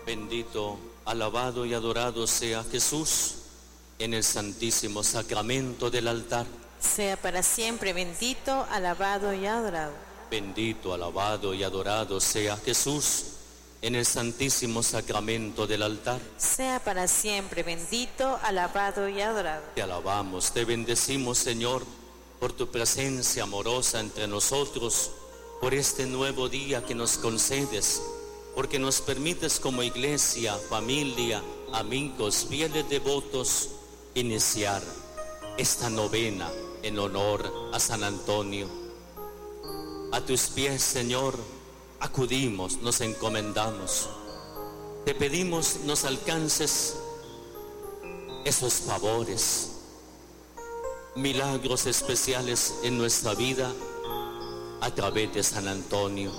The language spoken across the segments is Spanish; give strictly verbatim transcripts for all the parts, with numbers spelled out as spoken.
Bendito, alabado y adorado sea Jesús en el santísimo sacramento del altar. Sea para siempre bendito, alabado y adorado. Bendito, alabado y adorado sea Jesús en el santísimo sacramento del altar. Sea para siempre bendito, alabado y adorado. Te alabamos, te bendecimos, Señor, por tu presencia amorosa entre nosotros, por este nuevo día que nos concedes, porque nos permites como iglesia, familia, amigos, fieles devotos, iniciar esta novena en honor a San Antonio. A tus pies, Señor, acudimos, nos encomendamos. Te pedimos nos alcances esos favores, milagros especiales en nuestra vida a través de San Antonio.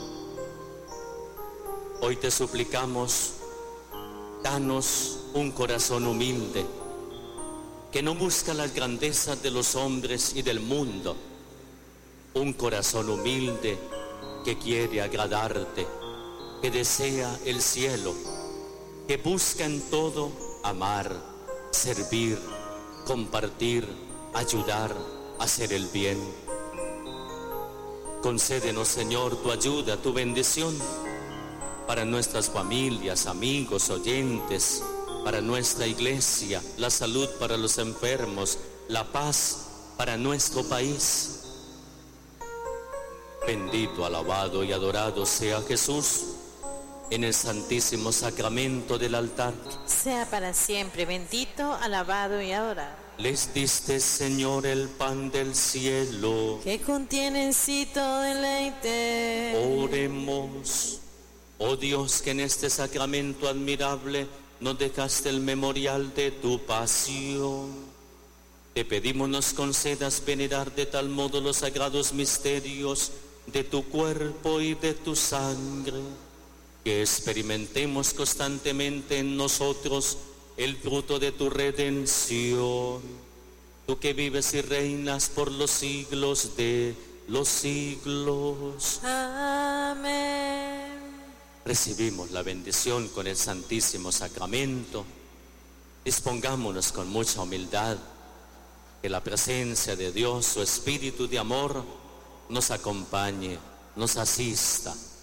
Hoy te suplicamos, danos un corazón humilde, que no busca las grandezas de los hombres y del mundo, un corazón humilde que quiere agradarte, que desea el cielo, que busca en todo amar, servir, compartir, ayudar, hacer el bien. Concédenos, Señor, tu ayuda, tu bendición para nuestras familias, amigos, oyentes, para nuestra iglesia, la salud para los enfermos, la paz para nuestro país. Bendito, alabado y adorado sea Jesús en el santísimo sacramento del altar. Sea para siempre bendito, alabado y adorado. Les diste, Señor, el pan del cielo, que contiene en sí todo deleite. Oremos. Oh Dios, que en este sacramento admirable nos dejaste el memorial de tu pasión. Te pedimos nos concedas venerar de tal modo los sagrados misterios de tu cuerpo y de tu sangre, que experimentemos constantemente en nosotros el fruto de tu redención. Tú que vives y reinas por los siglos de los siglos. Amén. Recibimos la bendición con el Santísimo Sacramento. Dispongámonos con mucha humildad, que la presencia de Dios, su Espíritu de amor, nos acompañe, nos asista